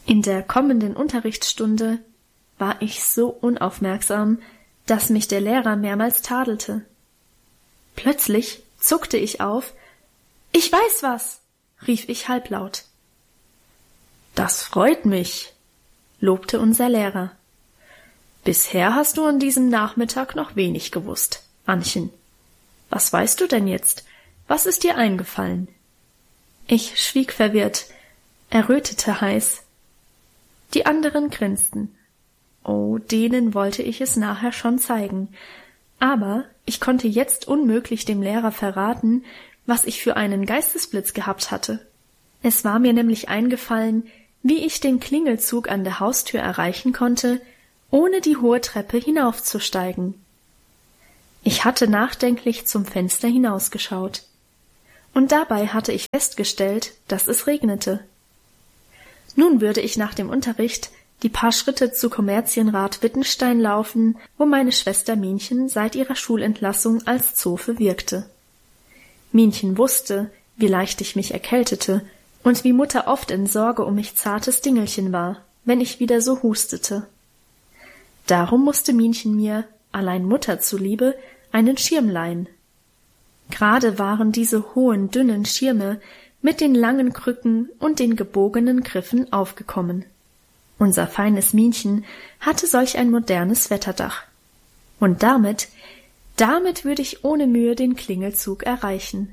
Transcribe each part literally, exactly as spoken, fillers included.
In der kommenden Unterrichtsstunde war ich so unaufmerksam, dass mich der Lehrer mehrmals tadelte. Plötzlich zuckte ich auf. »Ich weiß was«, rief ich halblaut. »Das freut mich«, lobte unser Lehrer. »Bisher hast du an diesem Nachmittag noch wenig gewusst, Annchen. Was weißt du denn jetzt? Was ist dir eingefallen?« Ich schwieg verwirrt, errötete heiß. Die anderen grinsten. Oh, denen wollte ich es nachher schon zeigen. Aber ich konnte jetzt unmöglich dem Lehrer verraten, was ich für einen Geistesblitz gehabt hatte. Es war mir nämlich eingefallen, wie ich den Klingelzug an der Haustür erreichen konnte, ohne die hohe Treppe hinaufzusteigen. Ich hatte nachdenklich zum Fenster hinausgeschaut. Und dabei hatte ich festgestellt, dass es regnete. Nun würde ich nach dem Unterricht die paar Schritte zu Kommerzienrat Wittenstein laufen, wo meine Schwester Minchen seit ihrer Schulentlassung als Zofe wirkte. Minchen wusste, wie leicht ich mich erkältete und wie Mutter oft in Sorge um mich zartes Dingelchen war, wenn ich wieder so hustete. Darum musste Minchen mir, allein Mutter zuliebe, einen Schirm leihen. Gerade waren diese hohen, dünnen Schirme mit den langen Krücken und den gebogenen Griffen aufgekommen. Unser feines Minchen hatte solch ein modernes Wetterdach. Und damit, damit würde ich ohne Mühe den Klingelzug erreichen.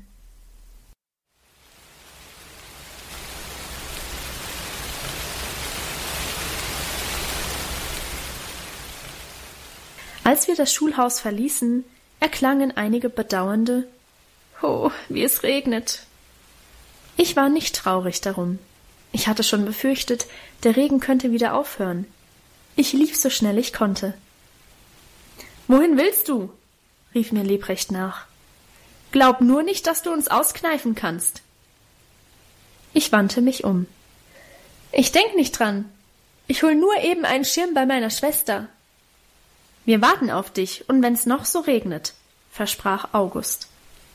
Als wir das Schulhaus verließen, erklangen einige bedauernde »Oh, wie es regnet!« Ich war nicht traurig darum. Ich hatte schon befürchtet, der Regen könnte wieder aufhören. Ich lief so schnell ich konnte. »Wohin willst du?« rief mir Lebrecht nach. »Glaub nur nicht, dass du uns auskneifen kannst.« Ich wandte mich um. »Ich denk nicht dran. Ich hol nur eben einen Schirm bei meiner Schwester.« »Wir warten auf dich, und wenn's noch so regnet«, versprach August.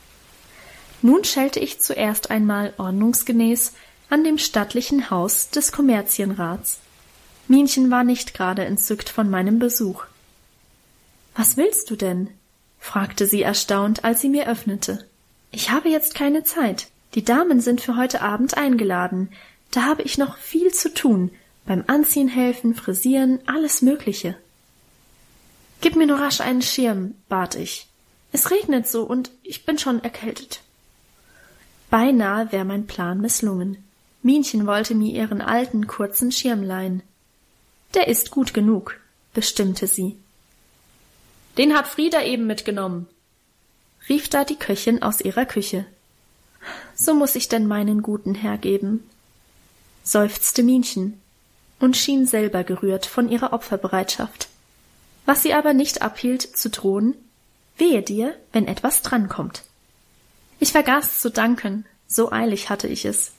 Nun schellte ich zuerst einmal ordnungsgemäß an dem stattlichen Haus des Kommerzienrats. Minchen war nicht gerade entzückt von meinem Besuch. »Was willst du denn?« fragte sie erstaunt, als sie mir öffnete. »Ich habe jetzt keine Zeit. Die Damen sind für heute Abend eingeladen. Da habe ich noch viel zu tun. Beim Anziehen helfen, frisieren, alles Mögliche.« »Gib mir nur rasch einen Schirm«, bat ich. »Es regnet so und ich bin schon erkältet.« Beinahe wäre mein Plan misslungen. Minchen wollte mir ihren alten, kurzen Schirm leihen. »Der ist gut genug«, bestimmte sie. »Den hat Frieda eben mitgenommen«, rief da die Köchin aus ihrer Küche. »So muß ich denn meinen guten hergeben«, seufzte Minchen und schien selber gerührt von ihrer Opferbereitschaft, was sie aber nicht abhielt zu drohen: »Wehe dir, wenn etwas drankommt.« Ich vergaß zu danken, so eilig hatte ich es.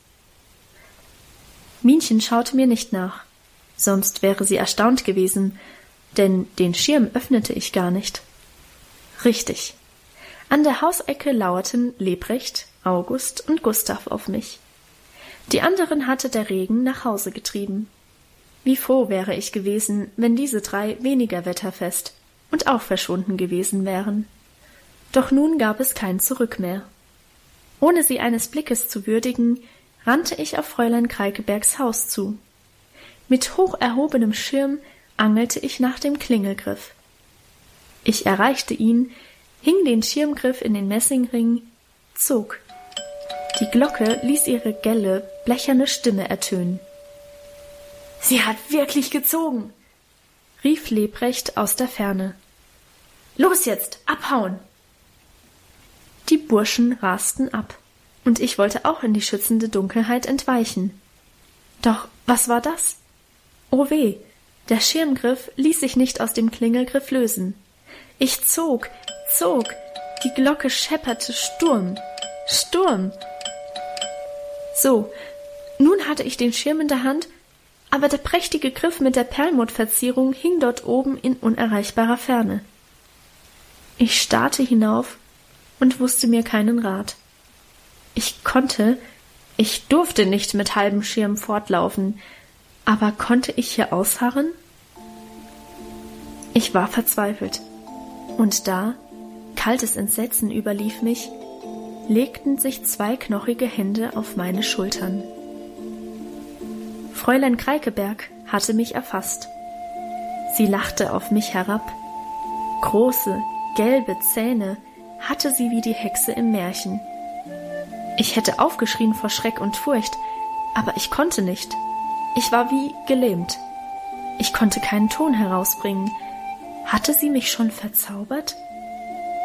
Minchen schaute mir nicht nach, sonst wäre sie erstaunt gewesen, denn den Schirm öffnete ich gar nicht. Richtig. An der Hausecke lauerten Lebrecht, August und Gustav auf mich. Die anderen hatte der Regen nach Hause getrieben. Wie froh wäre ich gewesen, wenn diese drei weniger wetterfest und auch verschwunden gewesen wären. Doch nun gab es kein Zurück mehr. Ohne sie eines Blickes zu würdigen, rannte ich auf Fräulein Kreikebergs Haus zu. Mit hoch erhobenem Schirm angelte ich nach dem Klingelgriff. Ich erreichte ihn, hing den Schirmgriff in den Messingring, zog. Die Glocke ließ ihre gelle, blecherne Stimme ertönen. »Sie hat wirklich gezogen«, rief Lebrecht aus der Ferne. »Los jetzt, abhauen!« Die Burschen rasten ab, und ich wollte auch in die schützende Dunkelheit entweichen. Doch was war das? Oh weh, der Schirmgriff ließ sich nicht aus dem Klingelgriff lösen. Ich zog, zog, die Glocke schepperte Sturm, Sturm. So, nun hatte ich den Schirm in der Hand, aber der prächtige Griff mit der Perlmuttverzierung hing dort oben in unerreichbarer Ferne. Ich starrte hinauf und wusste mir keinen Rat. Ich konnte, ich durfte nicht mit halbem Schirm fortlaufen. Aber konnte ich hier ausharren? Ich war verzweifelt. Und da, kaltes Entsetzen überlief mich, legten sich zwei knochige Hände auf meine Schultern. Fräulein Kreikeberg hatte mich erfasst. Sie lachte auf mich herab. Große, gelbe Zähne hatte sie wie die Hexe im Märchen. Ich hätte aufgeschrien vor Schreck und Furcht, aber ich konnte nicht. Ich war wie gelähmt. Ich konnte keinen Ton herausbringen. Hatte sie mich schon verzaubert?